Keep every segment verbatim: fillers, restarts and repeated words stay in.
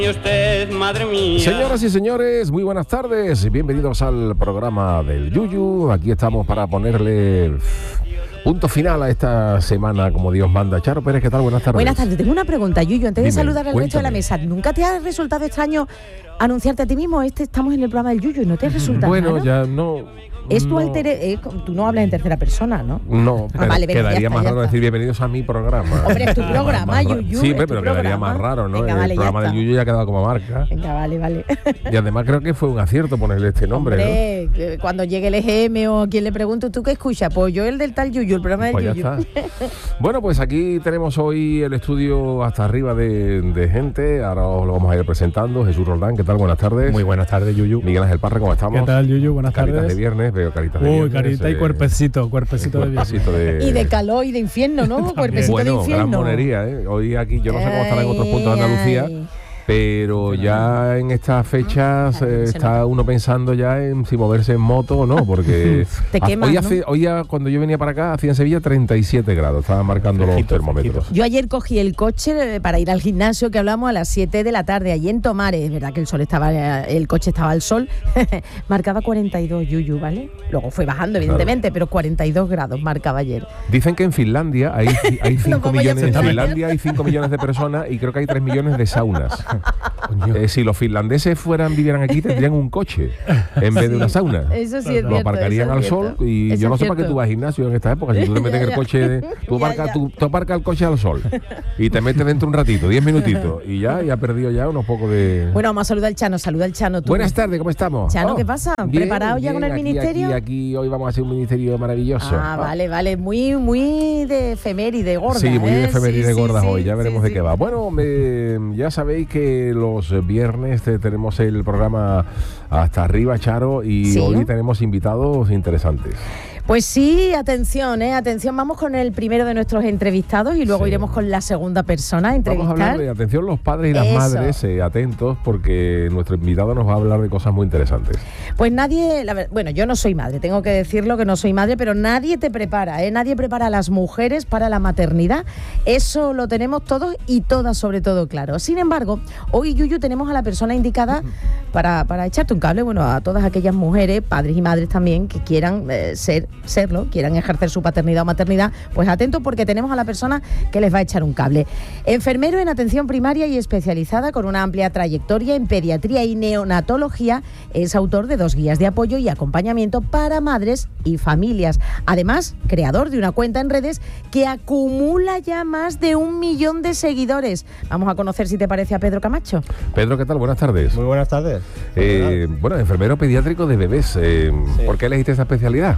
Usted, madre mía. Señoras y señores, muy buenas tardes. Bienvenidos al programa del Yuyu. Aquí estamos para ponerle punto final a esta semana, como Dios manda. Charo Pérez, ¿qué tal? Buenas tardes. Buenas tardes. Tengo una pregunta, Yuyu, antes Dime, de saludar al cuéntame. resto de la mesa. ¿Nunca te ha resultado extraño anunciarte a ti mismo? Este estamos en el programa del Yuyu, ¿no te resulta Bueno, raro? ya no... Es tu no, alter e- eh, tú no hablas en tercera persona, ¿no? No, Ah, pero vale, venga, ya quedaría está, más ya raro está. decir bienvenidos a mi programa. Hombre, es tu programa, Más ra- Yuyu, Sí, es tu pero quedaría programa. más raro, ¿no? Venga, el vale, ya programa del está. Yuyu ya ha quedado como marca. Venga, vale, vale. Y además creo que fue un acierto ponerle este nombre, Hombre, que cuando llegue el E G M o quien le pregunte, ¿tú qué escuchas? Pues yo el del tal Yuyu, el programa ¿no? del Pues ya Yuyu. está. Bueno, pues aquí tenemos hoy el estudio hasta arriba de, de gente. Ahora os lo vamos a ir presentando. Jesús Roldán, ¿qué tal? Buenas tardes. Muy buenas tardes, Yuyu. Miguel Ángel Parra, ¿cómo estamos? ¿Qué tal, Yuyu? Buenas Caritas tardes. de viernes, veo caritas de viernes. Uy, carita y eh, cuerpecito, cuerpecito de viernes. cuerpecito de... Y de calor y de infierno, ¿no? Cuerpecito Bueno, de gran infierno. monería, ¿eh? Hoy aquí, yo no sé cómo estará en otros puntos de Andalucía, Ay, pero ya en estas fechas Claro, eh, se está nota. uno pensando ya en si moverse en moto o no, porque Te ha- quemas, hoy, ¿no? hace, hoy ya, cuando yo venía para acá, hacía en Sevilla treinta y siete grados, estaban marcando los Fresquito, termómetros. Yo ayer cogí el coche eh, para ir al gimnasio que hablamos a las siete de la tarde, allí en Tomares. Es verdad que el sol estaba, eh, el coche estaba al sol, marcaba cuarenta y dos, Yuyu, ¿vale? Luego fue bajando, evidentemente, pero cuarenta y dos grados marcaba ayer. Dicen que en Finlandia hay, hay cinco vamos ya a millones, en sentar. Finlandia hay cinco millones de personas y creo que hay tres millones de saunas. Eh, si los finlandeses fueran vivieran aquí tendrían un coche en vez de una sauna. Eso sí es Lo cierto. aparcarían eso al es sol cierto. y Eso yo no es sé para qué cierto. tú vas al gimnasio en esta época. Si tú te metes en el Ya, coche, de- tú, ya, aparcas, ya. tú, tú aparcas el coche al sol y te metes dentro un ratito, diez minutitos y ya, ya ha perdido ya unos pocos de... Bueno, vamos a saludar al Chano, saluda al Chano. Tú. Buenas tardes, ¿cómo estamos? Chano, ¿qué pasa? ¿Preparado ya con el aquí, ministerio? Aquí, aquí hoy vamos a hacer un ministerio maravilloso. Ah, vale, vale. Muy, muy de efeméride gorda. Sí, muy ¿eh? de efeméride Sí, gordas sí, hoy, ya sí, veremos sí, de sí. qué va. Bueno, me- ya sabéis que los viernes eh, tenemos el programa hasta arriba, Charo, y Sí. hoy tenemos invitados interesantes. Pues sí, atención, ¿eh? Atención, vamos con el primero de nuestros entrevistados y luego Sí. iremos con la segunda persona a entrevistar. Vamos a hablar de, atención los padres y las Eso. madres, eh, atentos, porque nuestro invitado nos va a hablar de cosas muy interesantes. Pues nadie, la ver- bueno, yo no soy madre, tengo que decirlo que no soy madre, pero nadie te prepara, ¿eh? Nadie prepara a las mujeres para la maternidad. Eso lo tenemos todos y todas sobre todo claro. Sin embargo, hoy, Yuyu, tenemos a la persona indicada para, para echarte un cable, bueno, a todas aquellas mujeres, padres y madres también, que quieran eh, ser, serlo, quieran ejercer su paternidad o maternidad, pues atentos porque tenemos a la persona que les va a echar un cable. Enfermero en atención primaria y especializada con una amplia trayectoria en pediatría y neonatología, es autor de dos guías de apoyo y acompañamiento para madres y familias. Además, creador de una cuenta en redes que acumula ya más de un millón de seguidores. Vamos a conocer, si te parece, a Pedro Camacho. Pedro, ¿qué tal? Buenas tardes. Muy buenas tardes. Eh, bueno, enfermero pediátrico de bebés. Eh, Sí. ¿Por qué elegiste esa especialidad?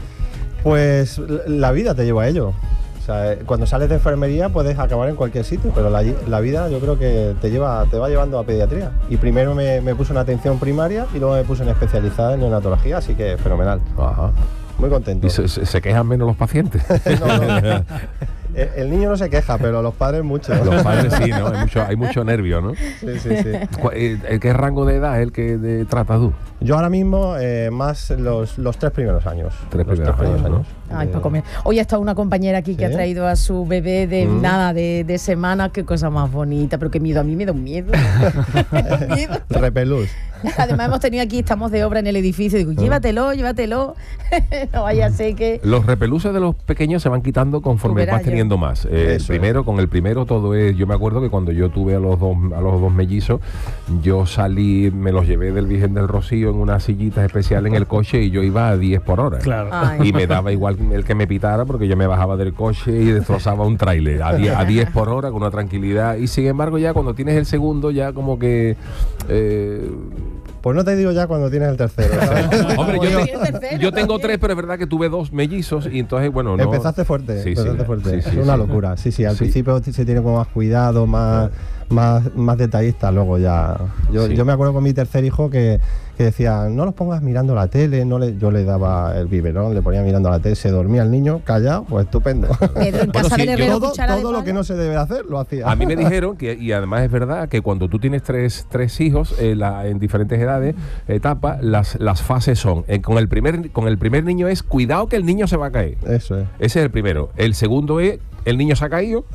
Pues l- la vida te lleva a ello. O sea, eh, cuando sales de enfermería puedes acabar en cualquier sitio, pero la, la vida yo creo que te lleva, te va llevando a pediatría. Y primero me, me puse en atención primaria y luego me puse en especializada en neonatología, así que fenomenal. Ajá. Muy contento. ¿Y se, se- se quejan menos los pacientes? No, no. El, el niño no se queja, pero los padres mucho. Los padres sí, ¿no? Hay mucho, hay mucho nervio, ¿no? Sí, sí, sí. ¿Cu- eh, ¿El qué rango de edad es el que de, tratas tú? Yo ahora mismo eh, más los, los tres primeros años. Tres Los primeros años, ¿no? Ay, Eh, para comer. Hoy ha estado una compañera aquí que ¿Sí? ha traído a su bebé de Mm. nada, de, de semana. Qué cosa más bonita, pero qué miedo. A mí me da un miedo. Me da un miedo. Repelús. Además hemos tenido aquí, estamos de obra en el edificio. Digo, llévatelo, llévatelo. No vaya a ser que... Los repeluces de los pequeños se van quitando conforme Tú verás, vas teniendo yo- más. Eh, Eso primero, con el primero todo es... Yo me acuerdo que cuando yo tuve a los dos a los dos mellizos, yo salí, me los llevé del Virgen del Rocío en unas sillitas especiales en el coche y yo iba a diez por hora. Claro. Ay. Y me daba igual el que me pitara porque yo me bajaba del coche y destrozaba un tráiler a diez, a diez por hora con una tranquilidad. Y sin embargo ya cuando tienes el segundo ya como que... eh, Pues no te digo ya cuando tienes el tercero. ¿sabes? Hombre, Oye, yo, el te- tercero yo tengo también. tres, pero es verdad que tuve dos mellizos y entonces, bueno, no... Empezaste fuerte, Sí, empezaste sí, fuerte. sí, sí, es una sí. locura. Sí, sí, al Sí. principio se tiene como más cuidado, más, más, más detallista, luego ya. Yo, Sí. yo me acuerdo con mi tercer hijo que, que decía, no los pongas mirando la tele, no le, yo le daba el biberón, le ponía mirando la tele, se dormía el niño, callado, pues estupendo. Pedro, en Bueno, casa sí, del yo- herrero, todo cuchara de todo lo palo. que no se debe hacer, lo hacía. A mí me dijeron, que y además es verdad, que cuando tú tienes tres, tres hijos eh, la- en diferentes edades, etapas, las, las fases son, eh, con, el primer, con el primer niño es, cuidado que el niño se va a caer. Eso es. Ese es el primero. El segundo es, el niño se ha caído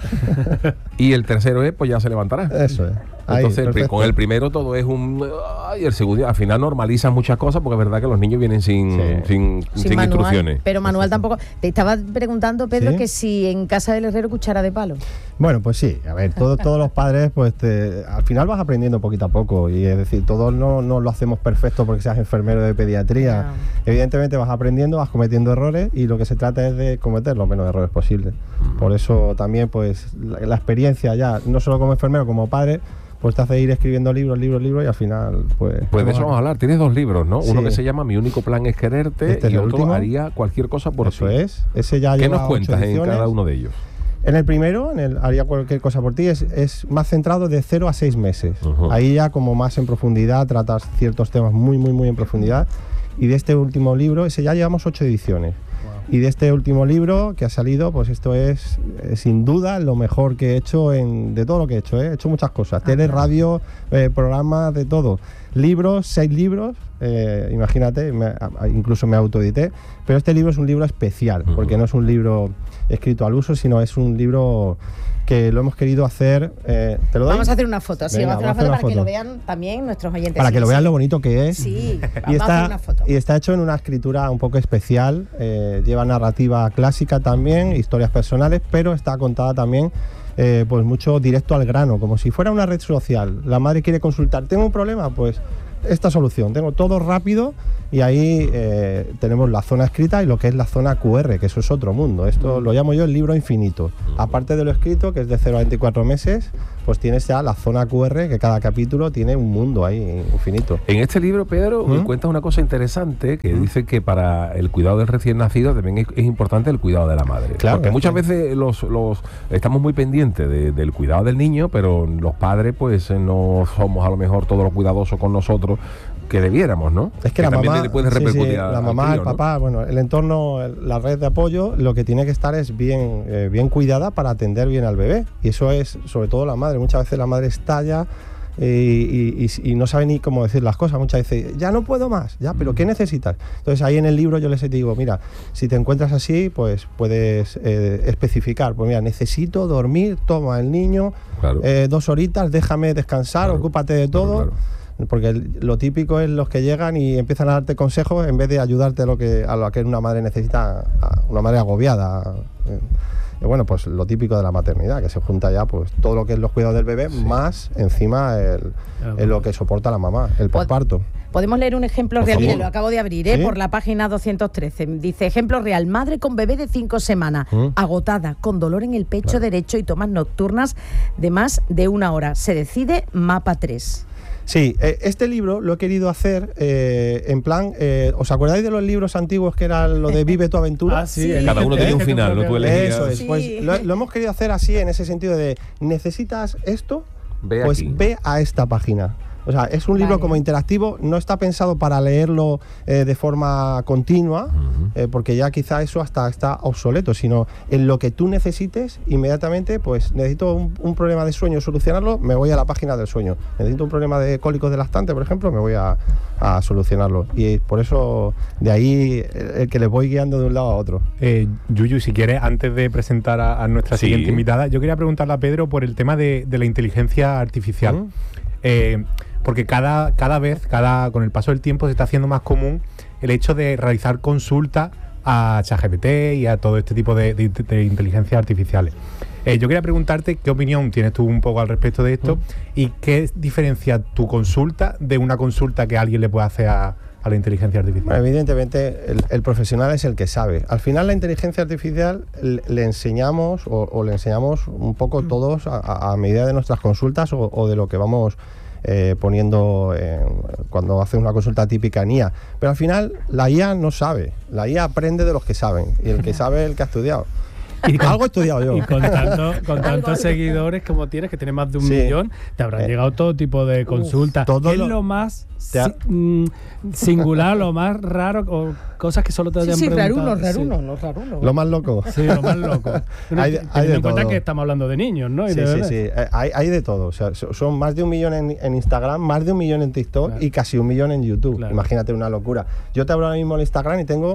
y el tercero es, pues ya se levantará. Eso es. Ahí, Entonces, el pri- perfecto. con el primero todo es un... Y el segundo, al final normalizan muchas cosas porque es verdad que los niños vienen sin, Sí. sin, sin, Sin manual, instrucciones. pero manual tampoco. Te estaba preguntando, Pedro, ¿Sí? que si en casa del herrero cuchara de palo. Bueno, pues sí, a ver, todo- todos los padres, pues te- al final vas aprendiendo poquito a poco, y es decir, todos no, no lo hacemos perfecto porque seas enfermero de pediatría. No. Evidentemente vas aprendiendo, vas cometiendo errores, y lo que se trata es de cometer los menos errores posibles. Por eso también, pues, la, la experiencia ya, no solo como enfermero, como padre, pues te hace ir escribiendo libros, libros, libros, y al final, pues... Pues de eso vamos a hablar. Tienes dos libros, ¿no? Sí. Uno que se llama Mi único plan es quererte Este es y el otro último. Haría cualquier cosa por Eso ti. es, ese ya ¿Qué lleva nos cuentas ocho en ediciones. cada uno de ellos? En el primero, en el haría cualquier cosa por ti, es, es más centrado de cero a seis meses. Ujú. Ahí ya como más en profundidad, tratas ciertos temas muy, muy, muy en profundidad. Y de este último libro, ese ya llevamos ocho ediciones. Y de este último libro que ha salido, pues esto es, eh, sin duda lo mejor que he hecho en, de todo lo que he hecho. ¿eh? He hecho muchas cosas, tele, radio, eh, programas, de todo. Libros, seis libros, eh, imagínate, me- a- incluso me autoedité. Pero este libro es un libro especial, Ujú. porque no es un libro escrito al uso, sino es un libro que lo hemos querido hacer. eh, ¿Te lo doy? Vamos a hacer una foto, sí, Venga, vamos a hacer una vamos foto a para hacer que una lo foto. vean también nuestros oyentes. Para Sí, que lo sí. vean lo bonito que es. Sí, vamos Y a hacer está, una foto. y está hecho en una escritura un poco especial, eh, lleva narrativa clásica también, historias personales, pero está contada también eh, pues mucho directo al grano, como si fuera una red social. La madre quiere consultar, ¿tengo un problema? Pues esta solución, tengo todo rápido, y ahí eh, tenemos la zona escrita y lo que es la zona Q R, que eso es otro mundo. Esto lo llamo yo el libro infinito. Aparte de lo escrito, que es de cero a veinticuatro meses, pues tienes ya la zona Q R, que cada capítulo tiene un mundo ahí infinito. En este libro, Pedro, ¿Mm? cuentas una cosa interesante que dice que para el cuidado del recién nacido también es, es importante el cuidado de la madre. Claro, Porque es muchas que- veces los, los estamos muy pendientes de- del cuidado del niño, pero los padres pues eh, no somos a lo mejor todos los cuidadosos con nosotros que debiéramos, ¿no? Es que, la también mamá, le puede sí, repercutir sí, a- la al mamá, crío, el ¿no? papá, bueno, el entorno, el- la red de apoyo, lo que tiene que estar es bien, eh, bien cuidada para atender bien al bebé. Y eso es, sobre todo la madre. Muchas veces la madre estalla y, y- y- y no sabe ni cómo decir las cosas. Muchas veces, ya no puedo más, ya, pero ¿qué necesitas? Entonces ahí en el libro yo les digo, mira, si te encuentras así, pues puedes eh, especificar. Pues mira, necesito dormir, toma el niño, Claro. eh, dos horitas, déjame descansar, Claro, ocúpate de claro, todo. claro. Porque el- lo típico es los que llegan y empiezan a darte consejos en vez de ayudarte a lo que, a lo que una madre necesita, a una madre agobiada. Eh, y bueno, pues lo típico de la maternidad, que se junta ya pues todo lo que es los cuidados del bebé, más encima el, el lo que soporta la mamá, el posparto. Podemos leer un ejemplo Por real. favor. Mire, lo acabo de abrir, ¿eh? ¿Sí? Por la página doscientos trece. Dice, ejemplo real, madre con bebé de cinco semanas, ¿Mm? agotada, con dolor en el pecho derecho y tomas nocturnas de más de una hora. Se decide mapa tres. Sí, eh, este libro lo he querido hacer eh, en plan, eh, ¿os acordáis de los libros antiguos que eran lo de Vive tu aventura? Ah, sí. Sí. el- Cada uno el- tiene un el- final, ¿no? Tú elegías. Eso es, Sí. pues lo, lo hemos querido hacer así, en ese sentido de, ¿necesitas esto? Ve pues aquí. ve a esta página. O sea, es un libro Vale. como interactivo, no está pensado para leerlo eh, de forma continua, Ujú. eh, porque ya quizá eso hasta está obsoleto, sino en lo que tú necesites, inmediatamente, pues necesito un, un problema de sueño, solucionarlo, me voy a la página del sueño. Necesito un problema de cólicos de lactante, por ejemplo, me voy a, a solucionarlo. Y por eso, de ahí el, el que les voy guiando de un lado a otro. Eh, Yuyu, si quieres, antes de presentar a, a nuestra Sí. siguiente invitada, yo quería preguntarle a Pedro por el tema de, de la inteligencia artificial. ¿Mm? Eh, porque cada, cada vez, cada, con el paso del tiempo, se está haciendo más común el hecho de realizar consultas a ChatGPT y a todo este tipo de, de, de inteligencias artificiales. Eh, yo quería preguntarte qué opinión tienes tú un poco al respecto de esto y qué diferencia tu consulta de una consulta que alguien le puede hacer a, a la inteligencia artificial. Bueno, evidentemente, el, el profesional es el que sabe. Al final, la inteligencia artificial le, le enseñamos o, o le enseñamos un poco todos a, a- a medida de nuestras consultas o, o de lo que vamos eh, poniendo en- cuando haces una consulta típica en I A. Pero al final, la I A no sabe. La I A aprende de los que saben. Y el que sabe es el que ha estudiado. Y con- Algo he estudiado yo. Y con, tanto- con Algo tantos así. seguidores como tienes, que tienes más de un Sí. millón, te habrán Eh, llegado todo tipo de consultas. todo ¿Qué es lo- lo más te ha- si- mm, singular, lo más raro, o cosas que solo te Sí, hayan sí, preguntado? raruno, Sí. raruno, los rarunos. Lo más loco. Sí, lo más loco. Bueno, Hay de- teniendo hay de en cuenta todo. que estamos hablando de niños, ¿no? Y Sí, de sí, bebés. sí. Eh, Hay, hay de todo. O sea, so- son más de un millón en, en Instagram, más de un millón en TikTok Claro. y casi un millón en YouTube. Claro. Imagínate una locura. Yo te abro ahora mismo el Instagram y tengo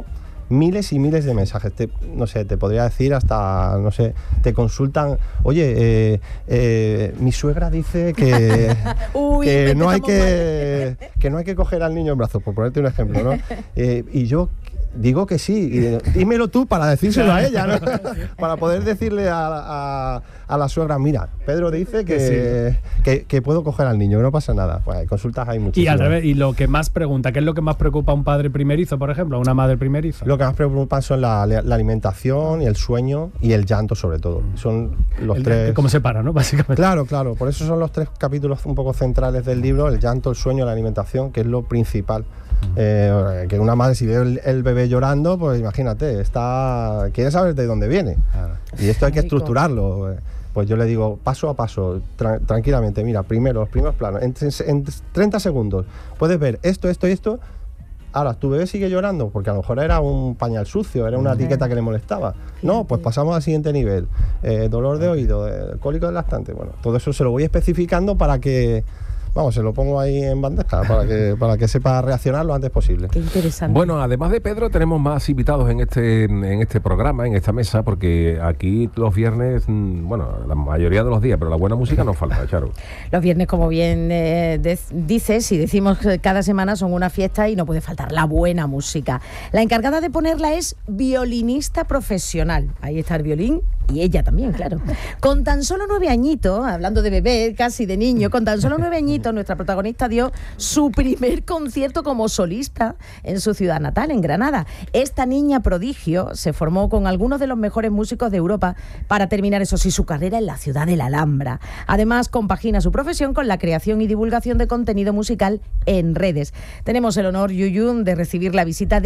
miles y miles de mensajes. Te, no sé, te podría decir hasta, no sé, te consultan, oye, eh, eh, mi suegra dice que, Uy, que, no hay empezamos que, que no hay que coger al niño en brazos, por ponerte un ejemplo, ¿no? Eh, y yo digo que sí, y, dímelo tú para decírselo a ella, ¿no? Para poder decirle a, a, a la suegra, mira, Pedro dice que, sí. que, que puedo coger al niño, que no pasa nada. Pues consultas hay muchísimas. Y al revés, y lo que más pregunta, ¿qué es lo que más preocupa a un padre primerizo, por ejemplo, a una madre primeriza? Lo que más preocupa son la, la alimentación y el sueño y el llanto, sobre todo. Son los el, tres... ¿Cómo se para, no? Básicamente. Claro, claro. Por eso son los tres capítulos un poco centrales del libro, el llanto, el sueño, la alimentación, que es lo principal. Eh, que una madre, si ve el, el bebé llorando, pues imagínate, está quiere saber de dónde viene. Claro. Y esto hay que estructurarlo. Pues yo le digo paso a paso, tra tranquilamente, mira, primero, los primeros planos, en, en treinta segundos puedes ver esto, esto y esto. Ahora, ¿tu bebé sigue llorando? Porque a lo mejor era un pañal sucio, era una etiqueta que le molestaba. No, pues pasamos al siguiente nivel. Eh, dolor de oído, eh, cólico del lactante. Bueno, todo eso se lo voy especificando para que... Vamos, se lo pongo ahí en bandeja para que, para que sepa reaccionar lo antes posible. Qué interesante. Bueno, además de Pedro, tenemos más invitados en este, en este programa, en esta mesa, porque aquí los viernes, bueno, la mayoría de los días, pero la buena música no falta, Charo. Los viernes, como bien eh, de, dices, y decimos que cada semana son una fiesta y no puede faltar la buena música. La encargada de ponerla es violinista profesional. Ahí está el violín y ella también, claro. Con tan solo nueve añitos, hablando de bebé, casi de niño, con tan solo nueve añitos, nuestra protagonista dio su primer concierto como solista en su ciudad natal, en Granada. Esta niña prodigio se formó con algunos de los mejores músicos de Europa para terminar, eso sí, su carrera en la ciudad de la Alhambra. Además, compagina su profesión con la creación y divulgación de contenido musical en redes. Tenemos el honor, Yuyu, de recibir la visita de